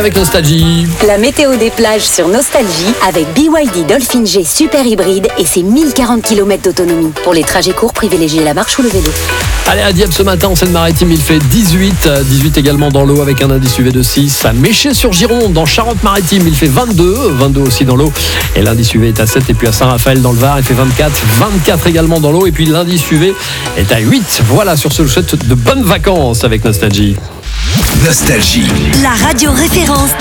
Avec Nostalgie. La météo des plages sur Nostalgie avec BYD Dolphin G Super Hybride et ses 1040 km d'autonomie. Pour les trajets courts, privilégiez la marche ou le vélo. Allez, à Dieppe ce matin en Seine-Maritime, il fait 18 également dans l'eau avec un indice UV de 6. À Méché-sur-Gironde, dans Charente-Maritime, il fait 22 aussi dans l'eau. Et l'indice UV est à 7. Et puis à Saint-Raphaël dans le Var, il fait 24 également dans l'eau. Et puis l'indice UV est à 8. Voilà, sur ce, je vous souhaite de bonnes vacances avec Nostalgie. Nostalgie. La radio référence